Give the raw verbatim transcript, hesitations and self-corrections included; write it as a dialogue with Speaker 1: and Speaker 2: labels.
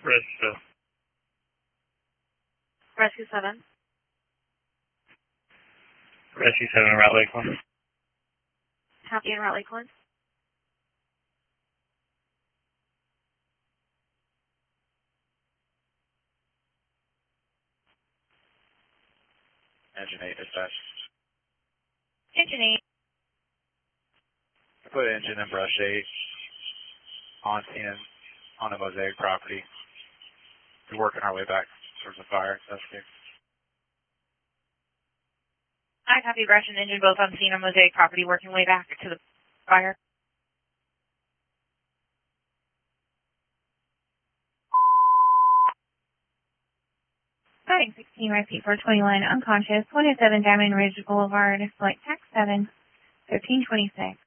Speaker 1: Rescue.
Speaker 2: Rescue seven.
Speaker 1: Rescue seven in Route Lakeland.
Speaker 2: Copy in Route Lakeland.
Speaker 3: Engine eight dispatch.
Speaker 2: Engine eight.
Speaker 3: I put engine in brush eight on scene on a Mosaic property. We're working our way back towards the fire. That's good.
Speaker 2: I copy brush and engine both on scene on Mosaic property, working way back to the fire.
Speaker 4: Starting sixteen, repeat four twenty-one, unconscious, one oh seven Diamond Ridge Boulevard, flight tax seven, thirteen twenty-six.